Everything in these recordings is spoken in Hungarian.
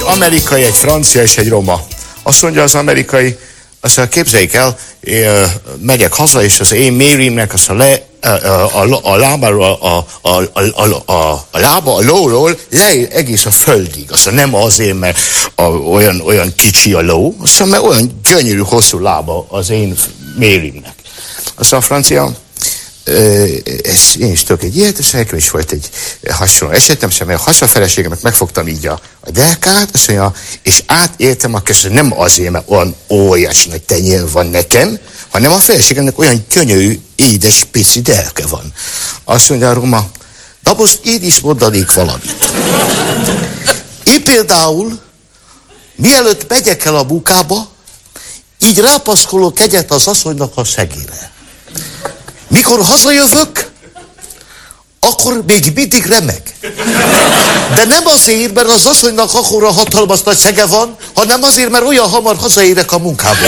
amerikai, egy francia és egy roma. Azt mondja az amerikai, azt mondja, képzeljék el, megyek haza, és az én Mérymnek azt a lábáról, a lába a lóról leér egész a földig. Azt mondja, nem azért, mert olyan kicsi a ló, azt mondja, mert olyan gyönyörű, hosszú lába az én Mérymnek. Azt mondja, a francia, én is tudok egy ilyet, és nekem is volt egy hasonló esetem, sem, mert a hasonfeleségemet megfogtam így a delkát, azt mondja, és átéltem a közt, nem azért, mert olyan óriási nagy tenyér van nekem, hanem a feleségemnek olyan gyönyörű, édes, pici delke van. Azt mondja a roma, de most én is mondanék valamit. Én például, mielőtt megyek el a munkába, így rápaszkolok egyet az asszonynak a szegére. Mikor hazajövök, akkor még mindig remeg. De nem azért, mert az asszonynak akkora hatalmas nagy szege van, hanem azért, mert olyan hamar hazaérek a munkából.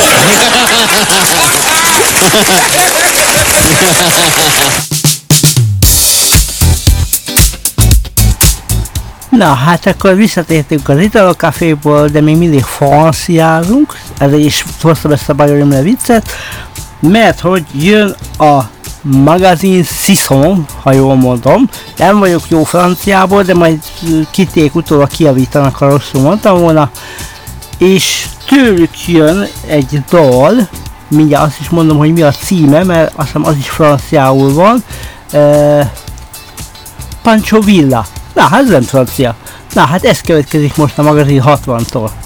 Na, hát akkor visszatértünk az Italo Caféból, de még mindig franciázunk, ezért is hoztam ezt a bajoromra viccet, mert hogy jön a Magazine Sisson, ha jól mondom. Nem vagyok jó franciából, de majd kiték utólag kijavítanak, ha rosszul mondtam volna. És tőlük jön egy dal, mindjárt azt is mondom, hogy mi a címe, mert azt hiszem az is franciául van. Pancho Villa. Na, hát ez nem francia. Na, hát ez következik most a Magazine 60-tól.